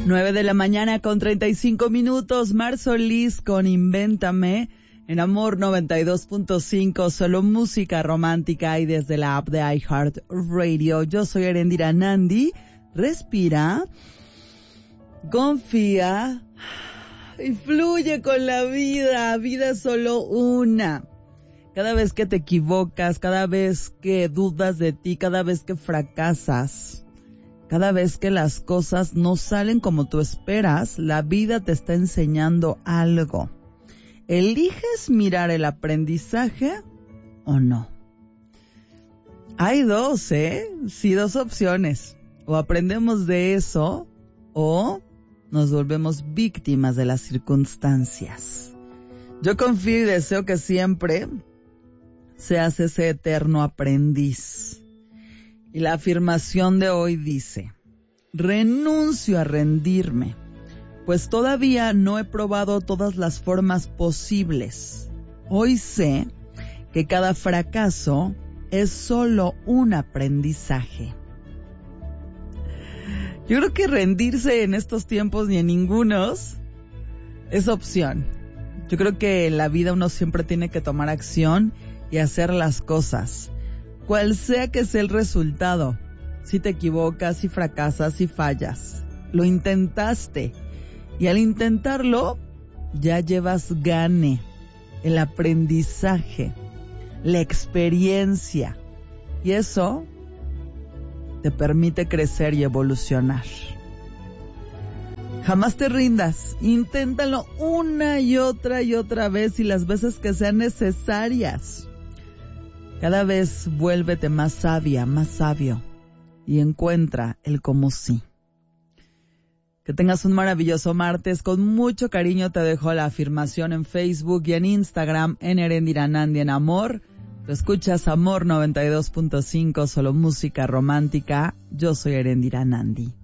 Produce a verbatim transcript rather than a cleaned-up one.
nueve de la mañana con treinta y cinco minutos. Mar Solís con Invéntame en Amor noventa y dos punto cinco. Solo música romántica y desde la app de iHeartRadio. Yo soy Erendira Nandi. Respira, confía y fluye con la vida. Vida es solo una. Cada vez que te equivocas, cada vez que dudas de ti, cada vez que fracasas, cada vez que las cosas no salen como tú esperas, la vida te está enseñando algo. ¿Eliges mirar el aprendizaje o no? Hay dos, ¿eh? Sí, dos opciones. O aprendemos de eso o nos volvemos víctimas de las circunstancias. Yo confío y deseo que siempre seas ese eterno aprendiz. Y la afirmación de hoy dice: renuncio a rendirme, pues todavía no he probado todas las formas posibles. Hoy sé que cada fracaso es solo un aprendizaje. Yo creo que rendirse en estos tiempos ni en ningunos es opción. Yo creo que en la vida uno siempre tiene que tomar acción y hacer las cosas. Cual sea que sea el resultado, si te equivocas, si fracasas, si fallas, lo intentaste. Y al intentarlo, ya llevas gane, el aprendizaje, la experiencia. Y eso te permite crecer y evolucionar. Jamás te rindas, inténtalo una y otra y otra vez y las veces que sean necesarias. Cada vez vuélvete más sabia, más sabio y encuentra el cómo sí. Que tengas un maravilloso martes. Con mucho cariño te dejo la afirmación en Facebook y en Instagram en Erendira Nandi en Amor. Tú escuchas Amor noventa y dos punto cinco, solo música romántica. Yo soy Erendira Nandi.